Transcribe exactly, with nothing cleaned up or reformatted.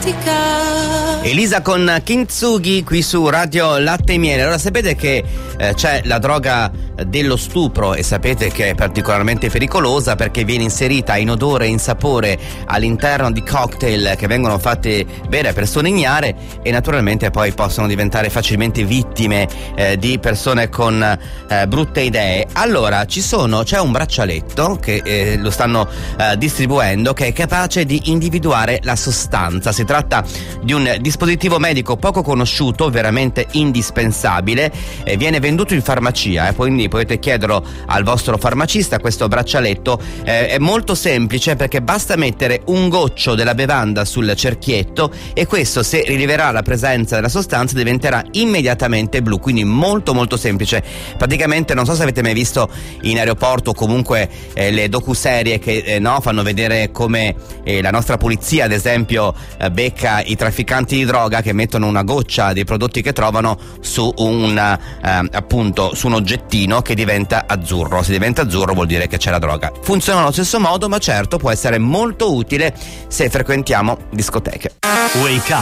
Elisa con Kintsugi qui su Radio Latte e Miele. Allora, sapete che eh, c'è la droga dello stupro e sapete che è particolarmente pericolosa perché viene inserita in odore e in sapore all'interno di cocktail che vengono fatti bere a persone ignare e naturalmente poi possono diventare facilmente vittime eh, di persone con eh, brutte idee. Allora, ci sono c'è un braccialetto che eh, lo stanno eh, distribuendo che è capace di individuare la sostanza. Si tratta di un dispositivo medico poco conosciuto, veramente indispensabile, e viene venduto in farmacia, eh, quindi potete chiederlo al vostro farmacista. Questo braccialetto eh, è molto semplice perché basta mettere un goccio della bevanda sul cerchietto e questo, se rileverà la presenza della sostanza, diventerà immediatamente blu, quindi molto molto semplice. Praticamente, non so se avete mai visto in aeroporto o comunque eh, le docuserie che eh, no, fanno vedere come eh, la nostra polizia ad esempio eh, becca i trafficanti di droga che mettono una goccia dei prodotti che trovano su un eh, appunto su un oggettino che diventa azzurro. Se diventa azzurro vuol dire che c'è la droga. Funziona allo stesso modo, ma certo può essere molto utile se frequentiamo discoteche. Wake up